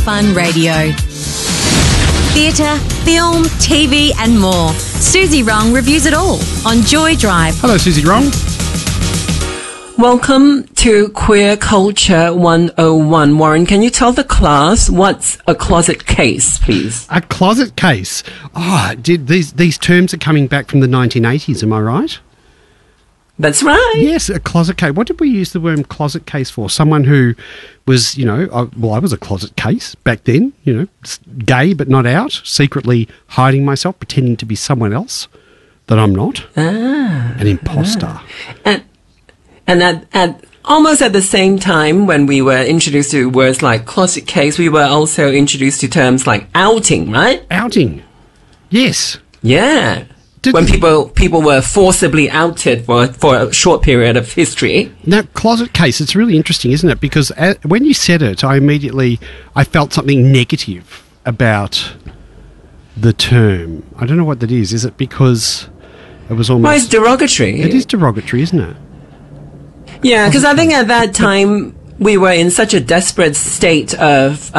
Fun Radio. Theatre, film, TV and more. Susie Rong reviews it all on Joy Drive. Hello, Susie Rong. Welcome to Queer Culture 101. Warren, can you tell the class what's a closet case, please? A closet case. These terms are coming back from the 1980s, am I right? That's right. Yes, a closet case. What did we use the word closet case for? Someone who was, I was a closet case back then, gay but not out, secretly hiding myself, pretending to be someone else that I'm not. An imposter. And at almost at the same time, when we were introduced to words like closet case, we were also introduced to terms like outing, right? Outing. Yes. Yeah. When people were forcibly outed for a short period of history. Now, closet case, it's really interesting, isn't it? Because when you said it, I felt something negative about the term. I don't know what that is. Is it because it was almost... Well, it's derogatory. It is derogatory, isn't it? Yeah, because I think at that time we were in such a desperate state of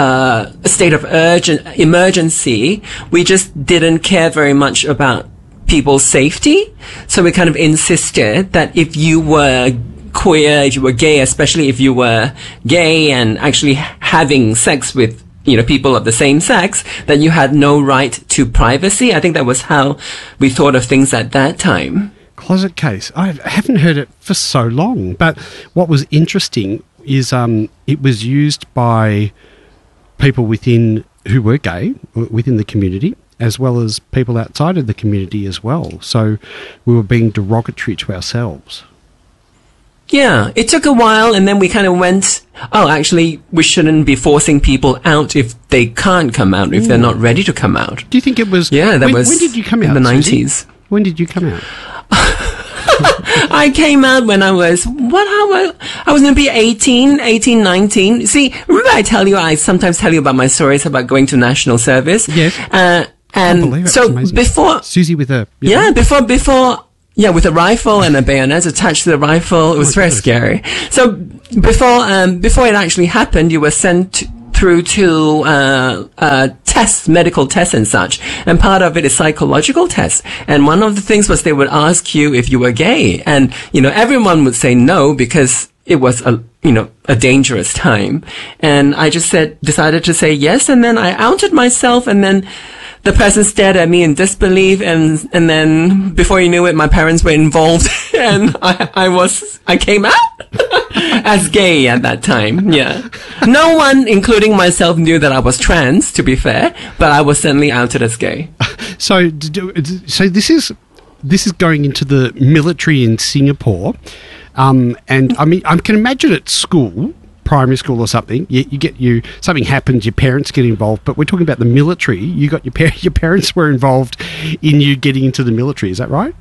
emergency. We just didn't care very much about people's safety, so we kind of insisted that if you were queer, if you were gay, especially if you were gay and actually having sex with people of the same sex, that you had no right to privacy. I think that was how we thought of things at that time. Closet case. I haven't heard it for so long, but what was interesting is it was used by people who were gay within the community, as well as people outside of the community as well. So we were being derogatory to ourselves. Yeah, it took a while, and then we kind of went, actually, we shouldn't be forcing people out if they can't come out, if they're not ready to come out. Do you think it was... Yeah, when did you come out, in the Susie? 90s. When did you come out? I came out when I was, I was going to be 18, 19. See, remember I sometimes tell you about my stories about going to national service? Yes. And so before... Susie with a... Yeah, with a rifle and a bayonet attached to the rifle. It was very scary. So before it actually happened, you were sent through to medical tests and such. And part of it is psychological tests. And one of the things was they would ask you if you were gay. And, everyone would say no because it was a dangerous time. And I just decided to say yes. And then I outed myself, and then the person stared at me in disbelief, and then before you knew it, my parents were involved, and I came out as gay at that time. Yeah, no one, including myself, knew that I was trans. To be fair, but I was certainly outed as gay. So this is going into the military in Singapore, and I mean I can imagine at school. Primary school or something, something happens, your parents get involved, but we're talking about the military. You got your parents were involved in you getting into the military. Is that right?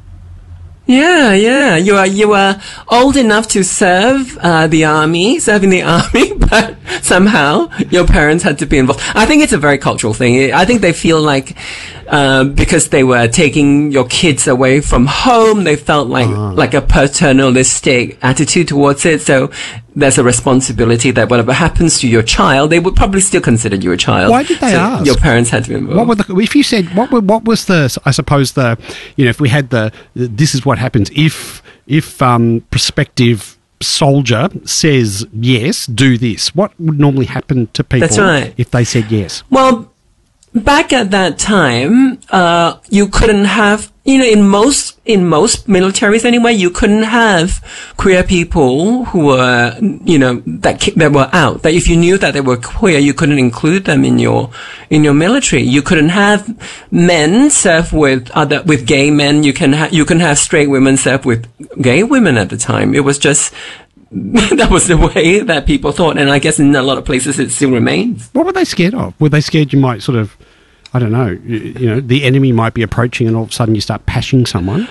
Yeah. You were old enough to serve in the army, but somehow your parents had to be involved. I think it's a very cultural thing. I think they feel like because they were taking your kids away from home, they felt like a paternalistic attitude towards it. So there's a responsibility that whatever happens to your child, they would probably still consider you a child. Why did they ask? Your parents had to be involved. If you said, what was the, I suppose if we had this is what happens if prospective soldier says yes, do this. What would normally happen to people That's right. if they said yes? Well, back at that time, you couldn't have, in most militaries anyway, you couldn't have queer people who were, that were out. That if you knew that they were queer, you couldn't include them in your military. You couldn't have men serve with gay men. You can have straight women serve with gay women at the time. It was just, that was the way that people thought, and I guess in a lot of places it still remains. What were they scared of? Were they scared you might sort of, I don't know, the enemy might be approaching and all of a sudden you start pashing someone?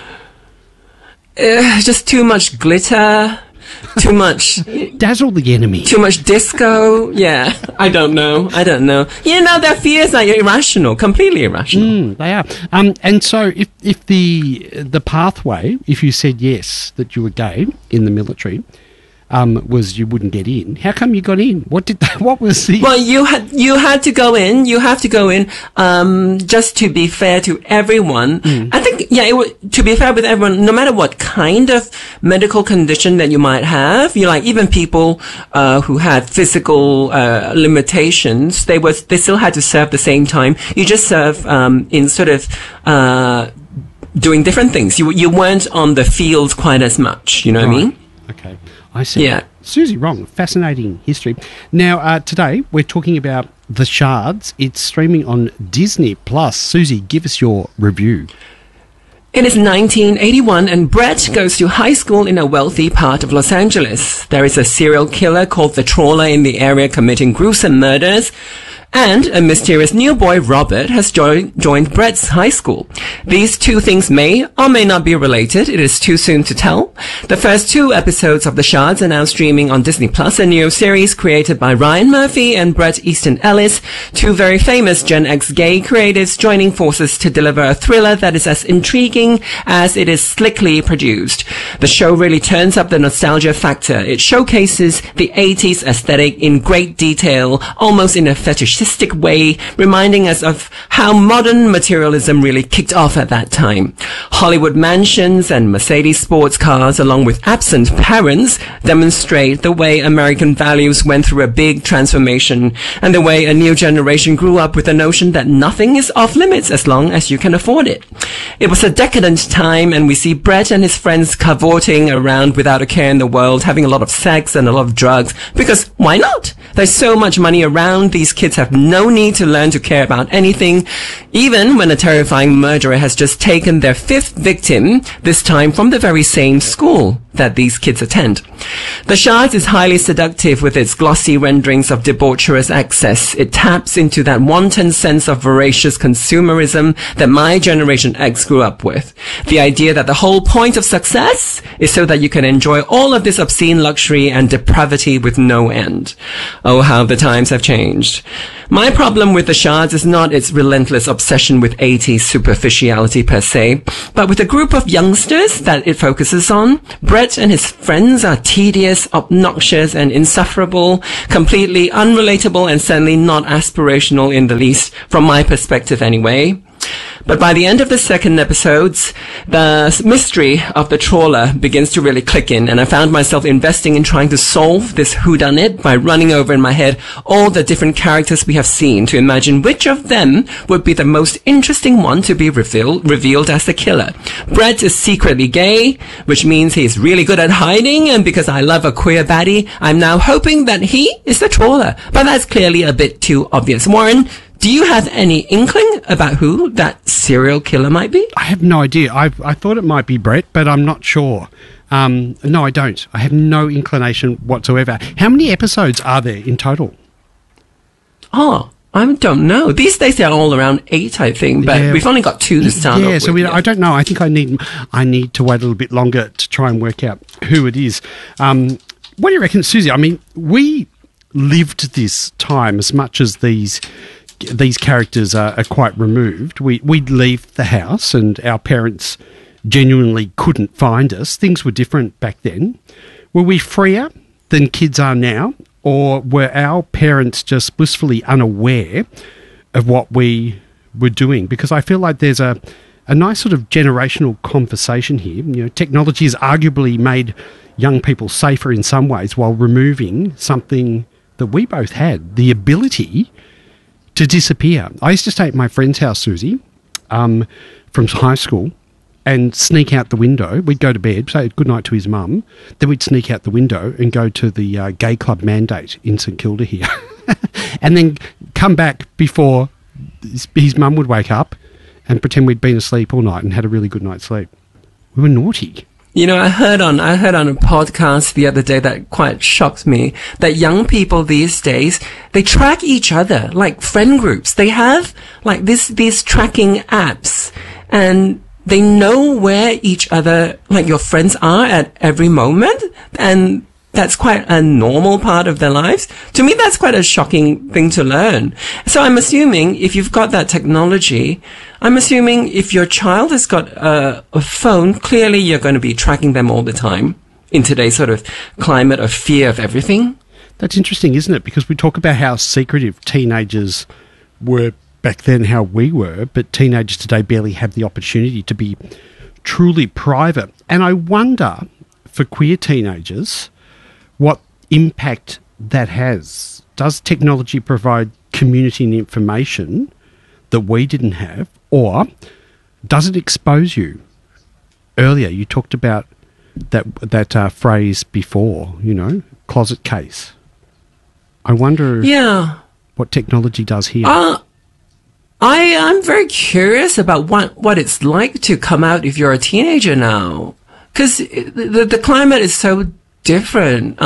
Just too much glitter, too much... Dazzle the enemy. Too much disco, yeah. I don't know. Their fears are irrational, completely irrational. They are. And so if the pathway, if you said yes, that you were gay in the military... was you wouldn't get in. How come you got in? What was the... Well, you had to go in. You have to go in, just to be fair to everyone. I think, to be fair with everyone, no matter what kind of medical condition that you might have, even people, who had physical, limitations, they still had to serve the same time. You just serve, in sort of, doing different things. You weren't on the field quite as much, you know what I mean? Okay. I see. Yeah. Susie Wrong, fascinating history. Now, today we're talking about The Shards. It's streaming on Disney+. Susie, give us your review. It is 1981 and Brett goes to high school in a wealthy part of Los Angeles. There is a serial killer called the Trawler in the area committing gruesome murders. And a mysterious new boy, Robert, has joined Brett's high school. These two things may or may not be related. It is too soon to tell. The first 2 episodes of The Shards are now streaming on Disney+, a new series created by Ryan Murphy and Bret Easton Ellis, 2 very famous Gen X gay creatives joining forces to deliver a thriller that is as intriguing as it is slickly produced. The show really turns up the nostalgia factor. It showcases the 80s aesthetic in great detail, almost in a fetishistic way, reminding us of how modern materialism really kicked off at that time. Hollywood mansions and Mercedes sports cars, along with absent parents, demonstrate the way American values went through a big transformation and the way a new generation grew up with the notion that nothing is off limits as long as you can afford it. It was a decadent time, and we see Brett and his friends cavorting around without a care in the world, having a lot of sex and a lot of drugs, because why not? There's so much money around. These kids have no need to learn to care about anything, even when a terrifying murderer has just taken their 5th victim, this time from the very same school that these kids attend. The Shards is highly seductive with its glossy renderings of debaucherous excess. It taps into that wanton sense of voracious consumerism that my Generation X grew up with. The idea that the whole point of success is so that you can enjoy all of this obscene luxury and depravity with no end. Oh, how the times have changed. My problem with The Shards is not its relentless obsession with 80s superficiality per se, but with a group of youngsters that it focuses on. Brett and his friends are tedious, obnoxious, and insufferable, completely unrelatable, and certainly not aspirational in the least, from my perspective anyway. But by the end of the second episodes, the mystery of the trawler begins to really click in, and I found myself investing in trying to solve this whodunit by running over in my head all the different characters we have seen to imagine which of them would be the most interesting one to be revealed as the killer. Brett is secretly gay, which means he is really good at hiding, and because I love a queer baddie, I'm now hoping that he is the trawler. But that's clearly a bit too obvious. Warren, do you have any inkling about who that serial killer might be? I have no idea. I thought it might be Brett, but I'm not sure. No, I don't. I have no inclination whatsoever. How many episodes are there in total? Oh, I don't know. These days they're all around 8, I think, but we've only got 2 to start off so with. I don't know. I think I need to wait a little bit longer to try and work out who it is. What do you reckon, Susie? I mean, we lived this time as much as these characters are quite removed. We'd leave the house and our parents genuinely couldn't find us. Things were different back then. Were we freer than kids are now, or were our parents just blissfully unaware of what we were doing? Because I feel like there's a nice sort of generational conversation here. You know, technology has arguably made young people safer in some ways while removing something that we both had, the ability to disappear. I used to stay at my friend's house, Susie, from high school, and sneak out the window. We'd go to bed, say goodnight to his mum, then we'd sneak out the window and go to the gay club Mandate in St Kilda here, and then come back before his mum would wake up and pretend we'd been asleep all night and had a really good night's sleep. We were naughty. You know, I heard on a podcast the other day that quite shocked me, that young people these days, they track each other, like friend groups. They have like these tracking apps, and they know where each other, like your friends are at every moment, and that's quite a normal part of their lives. To me, that's quite a shocking thing to learn. So I'm assuming if you've got that technology, I'm assuming if your child has got a phone, clearly you're going to be tracking them all the time. in today's sort of climate of fear of everything. That's interesting, isn't it? Because we talk about how secretive teenagers were back then, how we were, but teenagers today barely have the opportunity to be truly private. And I wonder, for queer teenagers, what impact that has. Does technology provide community and information that we didn't have, or does it expose you? Earlier, you talked about that phrase before, closet case. I wonder what technology does here. I'm very curious about what it's like to come out if you're a teenager now, because the climate is so different.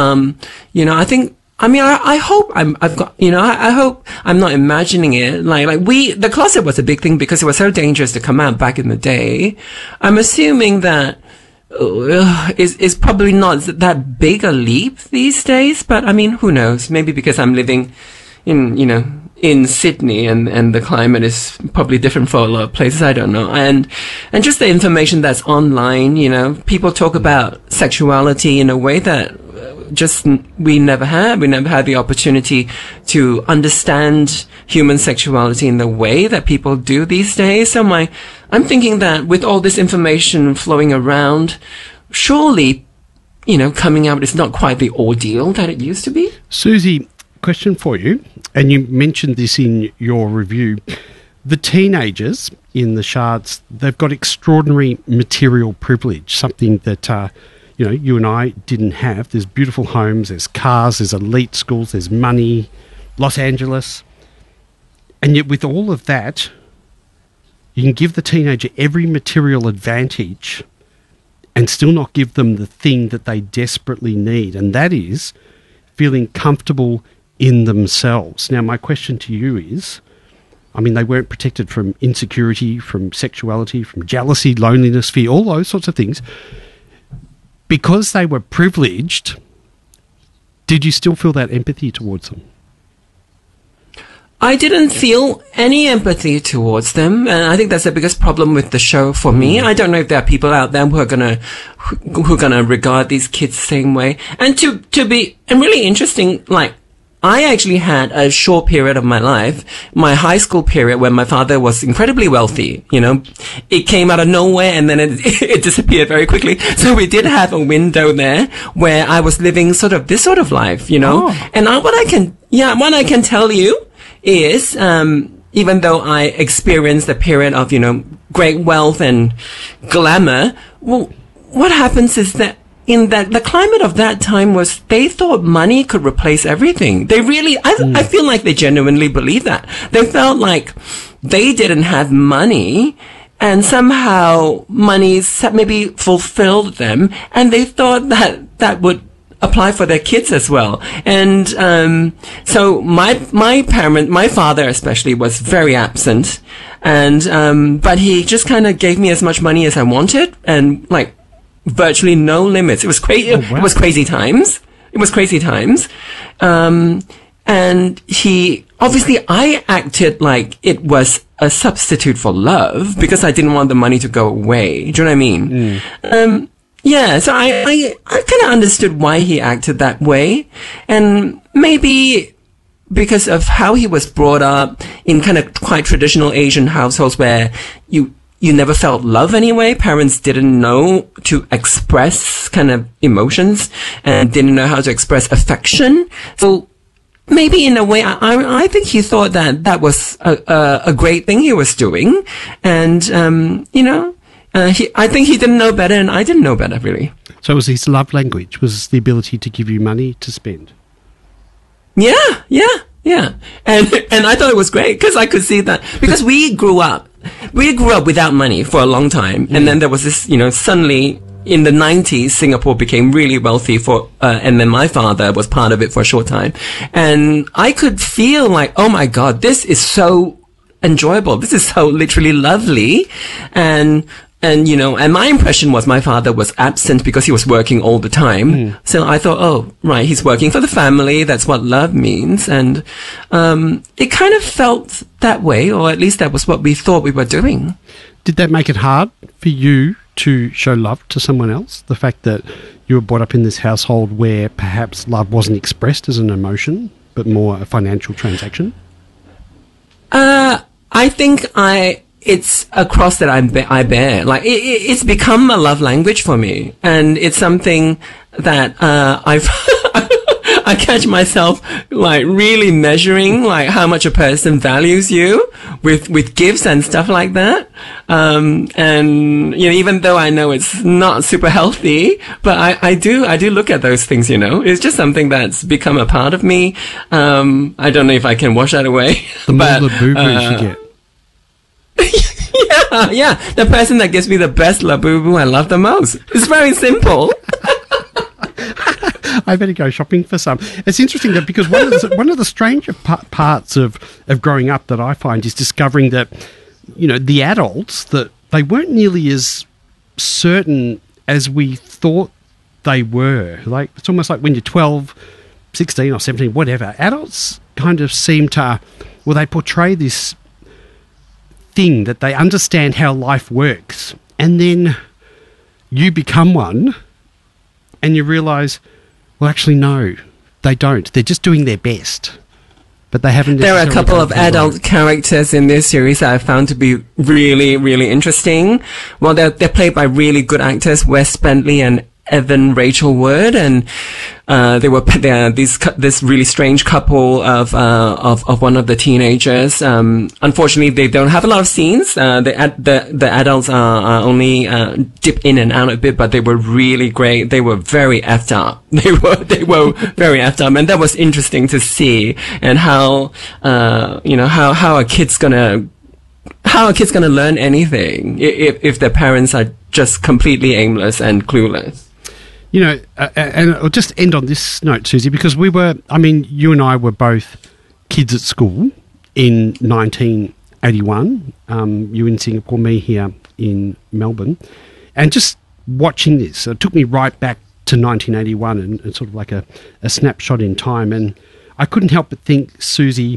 I hope I hope I'm not imagining it. The closet was a big thing because it was so dangerous to come out back in the day. I'm assuming that is probably not that big a leap these days, but I mean, who knows? Maybe because I'm living in Sydney and the climate is probably different for a lot of places. I don't know. And just the information that's online, people talk about sexuality in a way that just we never had. We never had the opportunity to understand human sexuality in the way that people do these days. So I'm thinking that with all this information flowing around, surely, coming out is not quite the ordeal that it used to be. Susie, question for you, and you mentioned this in your review. The teenagers in the Shards, they've got extraordinary material privilege, something that you and I didn't have. There's beautiful homes, there's cars, there's elite schools, there's money, Los Angeles. And yet with all of that, you can give the teenager every material advantage and still not give them the thing that they desperately need, and that is feeling comfortable in themselves. Now, my question to you is, they weren't protected from insecurity, from sexuality, from jealousy, loneliness, fear, all those sorts of things. Because they were privileged, did you still feel that empathy towards them? I didn't feel any empathy towards them, and I think that's the biggest problem with the show for me. I don't know if there are people out there who are gonna regard these kids the same way. And really interesting, I actually had a short period of my life, my high school period, when my father was incredibly wealthy. It came out of nowhere and then it disappeared very quickly. So we did have a window there where I was living this sort of life, Oh. And what I can tell you is, even though I experienced a period of, great wealth and glamour, well, what happens is that the climate of that time was they thought money could replace everything. They really, I feel like they genuinely believed that. They felt like they didn't have money and somehow money maybe fulfilled them, and they thought that would apply for their kids as well. And so my father especially was very absent, and but he just kind of gave me as much money as I wanted, and virtually no limits. It was crazy. Oh, wow. It was crazy times. And I acted like it was a substitute for love because I didn't want the money to go away. Do you know what I mean? So I kind of understood why he acted that way. And maybe because of how he was brought up in kind of quite traditional Asian households where you never felt love anyway. Parents didn't know to express kind of emotions and didn't know how to express affection. So maybe in a way, I think he thought that was a great thing he was doing. And, I think he didn't know better and I didn't know better, really. So it was his love language, was the ability to give you money to spend? Yeah. And I thought it was great because I could see that, because we grew up without money for a long time. And then there was this, suddenly in the 90s, Singapore became really wealthy and then my father was part of it for a short time. And I could feel like, oh my God, this is so enjoyable. This is so literally lovely. And my impression was my father was absent because he was working all the time. So I thought, oh, right, he's working for the family. That's what love means. And it kind of felt that way, or at least that was what we thought we were doing. Did that make it hard for you to show love to someone else? The fact that you were brought up in this household where perhaps love wasn't expressed as an emotion, but more a financial transaction? I think it's a cross that I bear. Like it's become a love language for me, and it's something that I catch myself like really measuring like how much a person values you with gifts and stuff like that. And you know, even though I know it's not super healthy, but I do look at those things, you know. It's just something that's become a part of me. I don't know if I can wash that away. The more Labubu you get. Yeah, the person that gives me the best Labubu I love the most. It's very simple. I better go shopping for some. It's interesting that because one of the stranger parts of growing up that I find is discovering that, you know, the adults, that they weren't nearly as certain as we thought they were. Like, it's almost like when you're 12, 16 or 17, whatever, adults kind of seem to, well, they portray this thing that they understand how life works, and then you become one and you realise, well, actually, no, they don't. They're just doing their best, but they haven't. There are a couple of adult characters in this series that I found to be really, really interesting. Well, they're played by really good actors, Wes Bentley and Evan Rachel Wood, and they're this really strange couple of one of the teenagers. Unfortunately, they don't have a lot of scenes. The adults are only dip in and out a bit, but they were really great. They were very effed up. They were very effed up, and that was interesting to see. And how how a kid's gonna learn anything if their parents are just completely aimless and clueless. You know, and I'll just end on this note, Susie, because you and I were both kids at school in 1981. You in Singapore, me here in Melbourne. And just watching this, it took me right back to 1981 and sort of like a snapshot in time. And I couldn't help but think, Susie,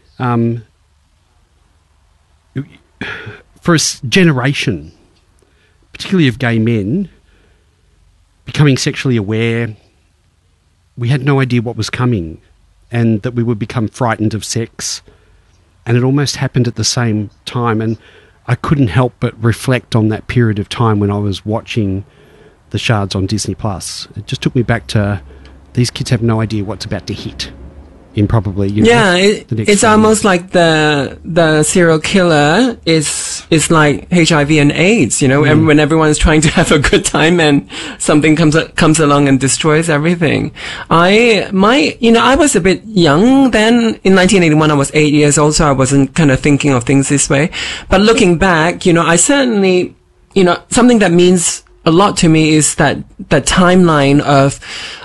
for a generation, particularly of gay men, becoming sexually aware, we had no idea what was coming, and that we would become frightened of sex, and it almost happened at the same time. And I couldn't help but reflect on that period of time when I was watching the Shards on Disney Plus. It just took me back to, these kids have no idea what's about to hit in probably, it's almost like the serial killer is like HIV and AIDS, and when everyone's trying to have a good time and something comes along and destroys everything. I was a bit young then. In 1981, I was 8 years old, so I wasn't kind of thinking of things this way. But looking back, I certainly, something that means a lot to me is that timeline of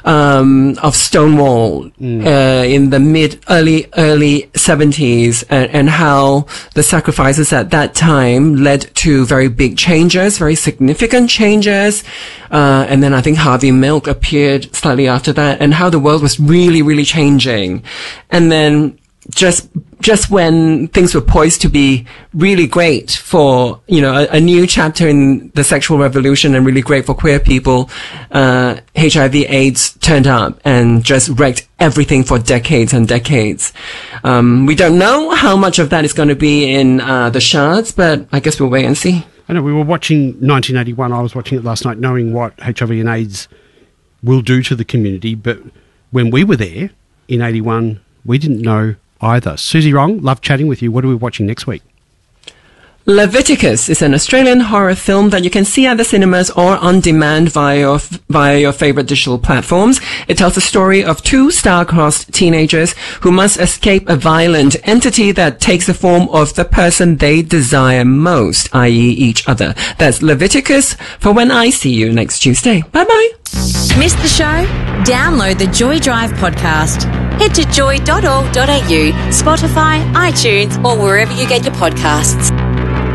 Stonewall in the early 70s, and how the sacrifices at that time led to very big changes, very significant changes. And then I think Harvey Milk appeared slightly after that, and how the world was really, really changing. And then just when things were poised to be really great for, a new chapter in the sexual revolution and really great for queer people, HIV AIDS turned up and just wrecked everything for decades and decades. We don't know how much of that is going to be in the Shards, but I guess we'll wait and see. I know we were watching 1981. I was watching it last night, knowing what HIV and AIDS will do to the community. But when we were there in 81, we didn't know either. Susie Rong, love chatting with you. What are we watching next week? Leviticus is an Australian horror film that you can see at the cinemas or on demand via your favorite digital platforms. It tells the story of two star-crossed teenagers who must escape a violent entity that takes the form of the person they desire most, i.e. each other. That's Leviticus for when I see you next Tuesday. Bye-bye. Missed the show? Download the Joy Drive podcast. Head to joy.org.au, Spotify, iTunes, or wherever you get your podcasts.